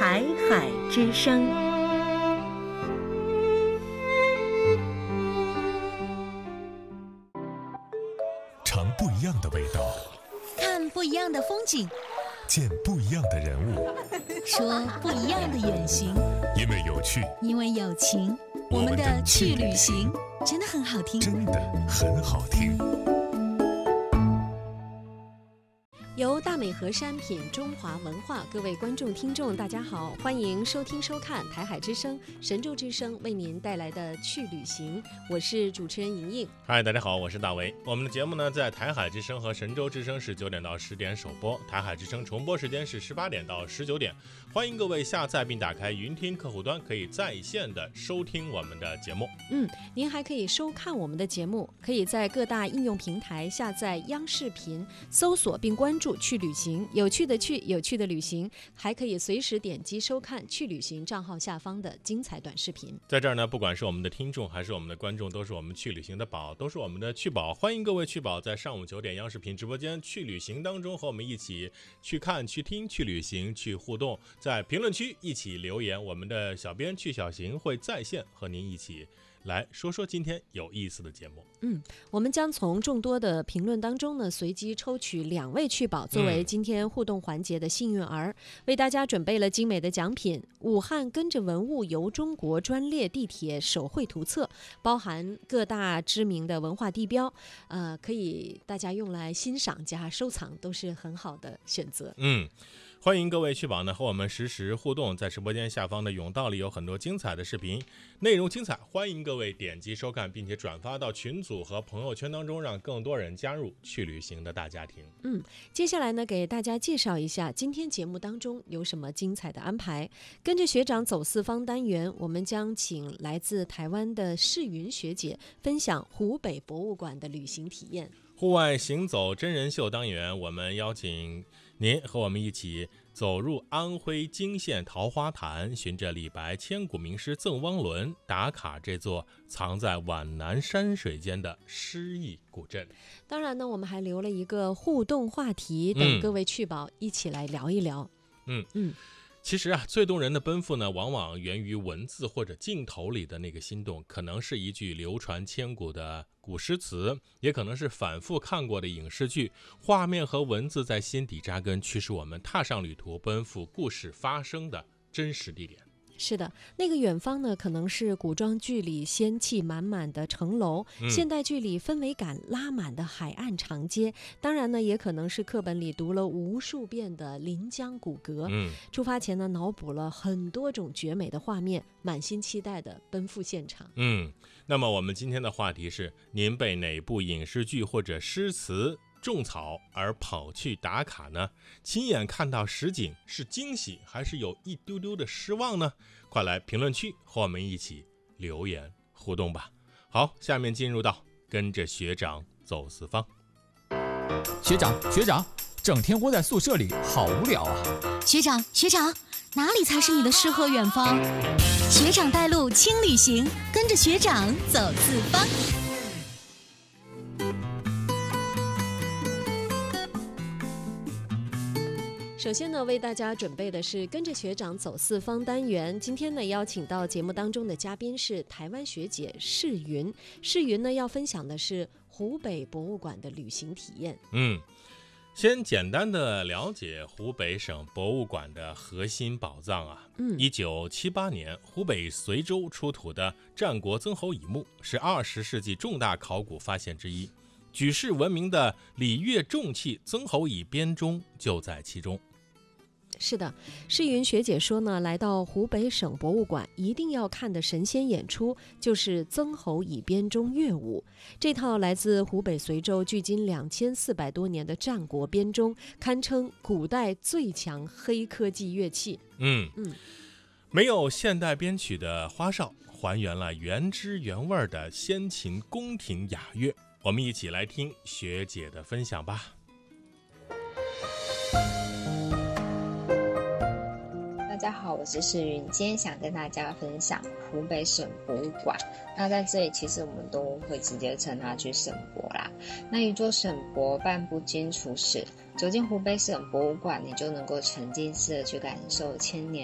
台海之声。 尝不一样的味道， 看不一样的风景， 见不一样的人物， 说不一样的远行。 因为有趣， 因为有情，我们的去旅行真的很好听， 真的很好听。 由大美河山品中华文化，各位观众听众大家好，欢迎收听收看台海之声神州之声为您带来的去旅行，我是主持人莹莹。 嗨，大家好，我是大为。我们的节目呢在台海之声和神州之声是9点到10点首播，台海之声重播时间是18点到19点。欢迎各位下载并打开云听客户端，可以在线的收听我们的节目。 您还可以收看我们的节目，可以在各大应用平台下载央视频，搜索并关注去旅行，有趣的去，有趣的旅行，还可以随时点击收看去旅行账号下方的精彩短视频。 在这儿呢，不管是我们的听众还是我们的观众，都是我们去旅行的宝，都是我们的去宝。欢迎各位去宝在上午9点央视频直播间去旅行当中和我们一起去看、去听、去旅行、去互动，在评论区一起留言，我们的小编去小行会在线和您一起来说说今天有意思的节目。 我们将从众多的评论当中呢，随机抽取2位去宝作为今天互动环节的幸运儿，为大家准备了精美的奖品：武汉跟着文物游中国专列地铁手绘图册，包含各大知名的文化地标，可以大家用来欣赏加收藏，都是很好的选择。 欢迎各位去宝呢和我们实时互动，在直播间下方的甬道里有很多精彩的视频，内容精彩，欢迎各位点击收看，并且转发到群组和朋友圈当中，让更多人加入去旅行的大家庭。 接下来呢，给大家介绍一下今天节目当中有什么精彩的安排。跟着学长走四方单元，我们将请来自台湾的世云学姐分享湖北博物馆的旅行体验。 户外行走真人秀单元，我们邀请您和我们一起走入安徽泾县桃花潭，循着李白千古名诗赠汪伦，打卡这座藏在皖南山水间的诗意古镇。 当然呢，我们还留了一个互动话题，等各位去宝一起来聊一聊。 其实最动人的奔赴呢，往往源于文字或者镜头里的那个心动，可能是一句流传千古的古诗词，也可能是反复看过的影视剧，画面和文字在心底扎根，驱使我们踏上旅途，奔赴故事发生的真实地点。 是的，那个远方呢，可能是古装剧里仙气满满的城楼，现代剧里氛围感拉满的海岸长街，当然呢，也可能是课本里读了无数遍的临江古阁。出发前呢，脑补了很多种绝美的画面，满心期待的奔赴现场。 那么我们今天的话题是：您被哪部影视剧或者诗词种草而跑去打卡呢？亲眼看到实景是惊喜还是有一丢丢的失望呢？快来评论区和我们一起留言互动吧。好，下面进入到跟着学长走四方。 学长，整天窝在宿舍里好无聊啊。 学长，哪里才是你的诗和远方？学长带路轻旅行，跟着学长走四方。 首先呢，为大家准备的是跟着学长走四方单元。今天呢，邀请到节目当中的嘉宾是台湾学姐世云。世云呢，要分享的是湖北博物馆的旅行体验。 先简单的了解湖北省博物馆的核心宝藏啊。1978年，湖北随州出土的战国曾侯乙墓是20世纪重大考古发现之一，举世闻名的礼乐重器曾侯乙编钟就在其中。 是的，世云学姐说呢，来到湖北省博物馆一定要看的神仙演出就是曾侯乙编钟乐舞。这套来自湖北随州距今2400多年的战国编钟，堪称古代最强黑科技乐器。 没有现代编曲的花哨，还原了原汁原味的先秦宫廷雅乐。我们一起来听学姐的分享吧。 大家好，我是世云，今天想跟大家分享湖北省博物馆。那在这里其实我们都会直接称它去省博啦。那一座省博半部经处史，走进湖北省博物馆，你就能够沉浸式的去感受千年